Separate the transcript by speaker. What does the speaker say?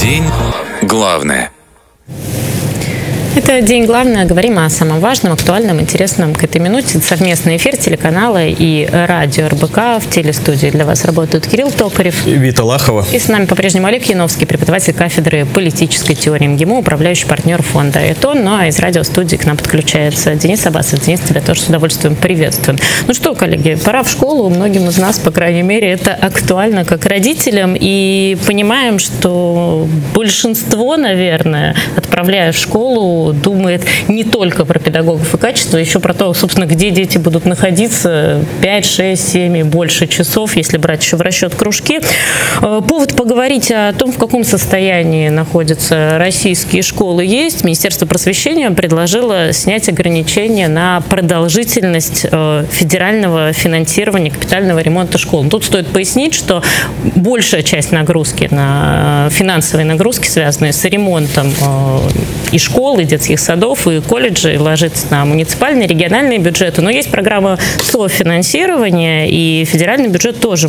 Speaker 1: День главное.
Speaker 2: Это «День главное». Говорим о самом важном, актуальном, интересном к этой минуте. Совместный эфир телеканала и радио РБК. В телестудии для вас работают Кирилл Токарев
Speaker 3: и Вита Лахова.
Speaker 2: И с нами по-прежнему Олег Яновский, преподаватель кафедры политической теории МГИМО, управляющий партнер фонда «Этон». Ну а из радиостудии к нам подключается Денис Абасов. Денис, тебя тоже с удовольствием приветствуем. Ну что, коллеги, пора в школу. Многим из нас, по крайней мере, это актуально как родителям. И понимаем, что большинство, наверное, отправляя в школу, думает не только про педагогов и качество, еще про то, собственно, где дети будут находиться 5, 6, 7 и больше часов, если брать еще в расчет кружки. Повод поговорить о том, в каком состоянии находятся российские школы, есть. Министерство просвещения предложило снять ограничения на продолжительность федерального финансирования капитального ремонта школ. Тут стоит пояснить, что большая часть нагрузки, финансовой нагрузки, связанной с ремонтом и школ, и детских садов, и колледжей, ложится на муниципальные, региональные бюджеты. Но есть программа софинансирования, и федеральный бюджет тоже